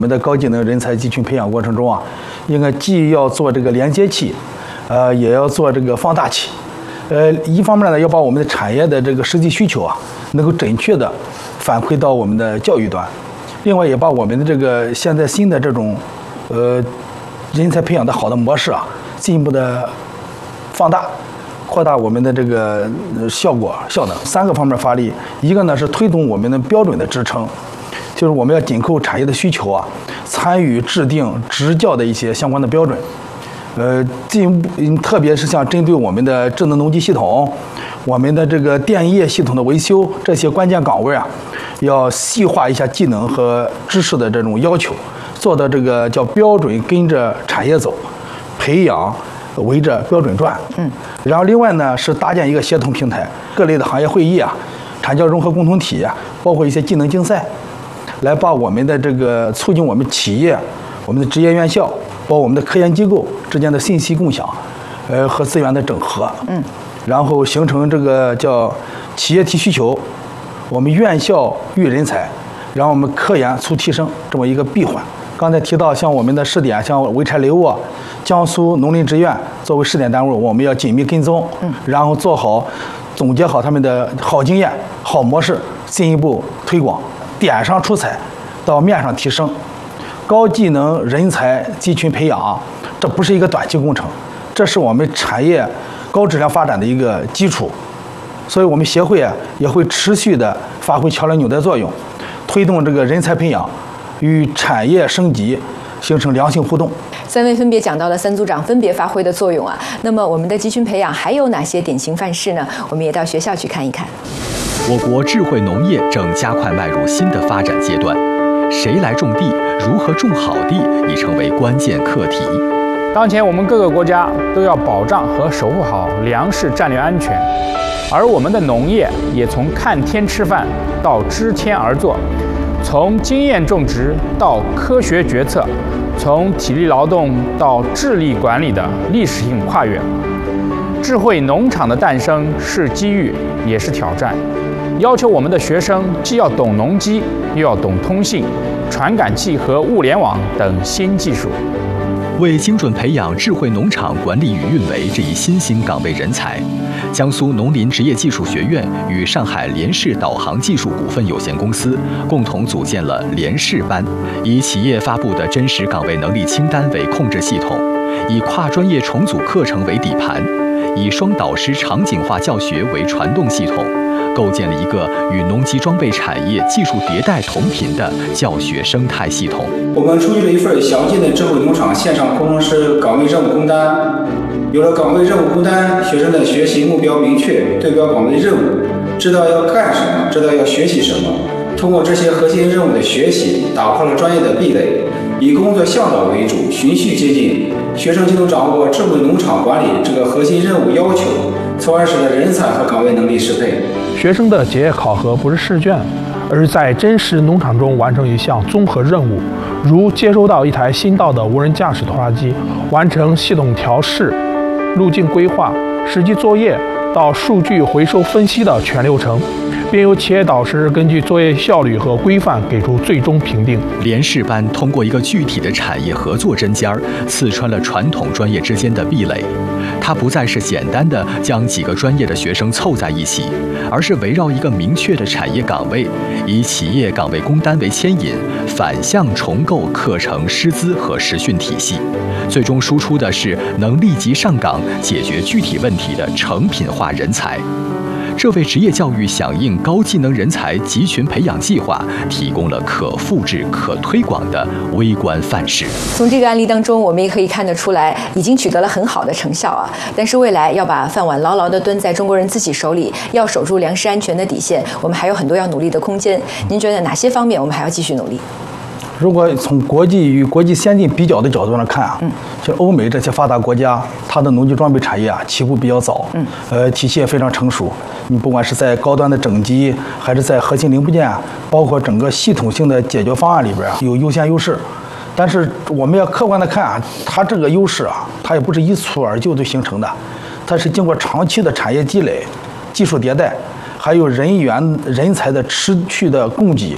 我们的高技能人才集群培养过程中啊，应该既要做这个连接器，也要做这个放大器。一方面呢，要把我们的产业的这个实际需求啊，能够准确的反馈到我们的教育端；另外，也把我们的这个现在新的这种人才培养的好的模式啊，进一步的放大、扩大我们的这个效能。3个方面发力，一个呢是推动我们的标准的支撑。就是我们要紧扣产业的需求啊，参与制定执教的一些相关的标准，进一步，特别是像针对我们的智能农机系统、我们的这个电业系统的维修这些关键岗位啊，要细化一下技能和知识的这种要求，做到这个叫标准跟着产业走，培养围着标准转。然后另外呢是搭建一个协同平台，各类的行业会议啊、产教融合共同体啊，包括一些技能竞赛。来把我们的这个促进我们企业、我们的职业院校，包括我们的科研机构之间的信息共享，和资源的整合，然后形成这个叫企业提需求，我们院校育人才，然后我们科研促提升这么一个闭环。刚才提到像我们的试点，像潍柴雷沃、江苏农林职院作为试点单位，我们要紧密跟踪，然后做好总结好他们的好经验、好模式，进一步推广。点上出彩，到面上提升，高技能人才集群培养，这不是一个短期工程，这是我们产业高质量发展的一个基础。所以，我们协会啊也会持续的发挥桥梁纽带作用，推动这个人才培养与产业升级形成良性互动。 3位分别讲到了3组长分别发挥的作用啊。那么，我们的集群培养还有哪些典型范式呢？我们也到学校去看一看。 我国智慧农业正加快迈入新的发展阶段，谁来种地，如何种好地，已成为关键课题。 当前，我们各个国家都要保障和守护好粮食战略安全，而我们的农业也从看天吃饭到知天而作，从经验种植到科学决策，从体力劳动到智力管理的历史性跨越。智慧农场的诞生是机遇，也是挑战。要求我们的学生既要懂农机，又要懂通信、传感器和物联网等新技术。 为精准培养智慧农场管理与运维这一新兴岗位人才，江苏农林职业技术学院与上海联视导航技术股份有限公司共同组建了联视班，以企业发布的真实岗位能力清单为控制系统，以跨专业重组课程为底盘，以双导师场景化教学为传动系统，构建了一个与农机装备产业技术迭代同频的教学生态系统。 我们出具了一份详尽的智慧农场线上工程师岗位任务工单。有了岗位任务工单，学生的学习目标明确，对标岗位任务，知道要干什么，知道要学习什么。通过这些核心任务的学习，打破了专业的壁垒，以工作向导为主，循序渐进，学生就能掌握智慧农场管理这个核心任务要求，从而使得人才和岗位能力适配。 学生的结业考核不是试卷，而是在真实农场中完成一项综合任务，如接收到一台新到的无人驾驶拖拉机，完成系统调试、路径规划、实际作业到数据回收分析的全流程，并由企业导师根据作业效率和规范给出最终评定。 联视班通过一个具体的产业合作针尖儿，刺穿了传统专业之间的壁垒。它不再是简单的将几个专业的学生凑在一起，而是围绕一个明确的产业岗位，以企业岗位工单为牵引，反向重构课程师资和实训体系，最终输出的是能立即上岗解决具体问题的成品化人才。这为职业教育响应高技能人才集群培养计划提供了可复制、可推广的微观范式。 从这个案例当中，我们也可以看得出来，已经取得了很好的成效啊。但是未来要把饭碗牢牢地端在中国人自己手里，要守住粮食安全的底线，我们还有很多要努力的空间。您觉得哪些方面我们还要继续努力？ 如果从国际与国际先进比较的角度上看啊，就欧美这些发达国家，它的农机装备产业啊起步比较早，体系也非常成熟。你不管是在高端的整机，还是在核心零部件，包括整个系统性的解决方案里边啊，有优先优势。但是我们要客观的看啊，它这个优势啊，它也不是一蹴而就就形成的，它是经过长期的产业积累、技术迭代，还有人才的持续的供给。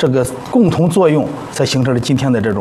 这个共同作用，才形成了今天的这种